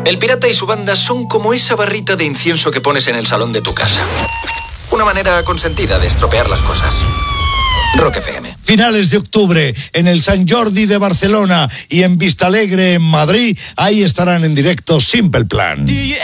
El pirata y su banda son como esa barrita de incienso que pones en el salón de tu casa. Una manera consentida de estropear las cosas. Rock FM. Finales de octubre en el Sant Jordi de Barcelona y en Vistalegre en Madrid, ahí estarán en directo Simple Plan.